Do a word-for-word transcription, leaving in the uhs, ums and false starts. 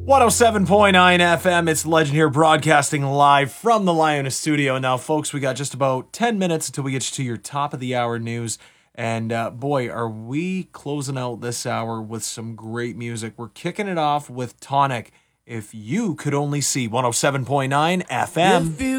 one oh seven point nine F M, it's Legend here broadcasting live from the Liona studio. Now, folks, we got just about ten minutes until we get to your top of the hour news. And uh, boy, are we closing out this hour with some great music. We're kicking it off with Tonic. If you could only see one oh seven point nine F M. If you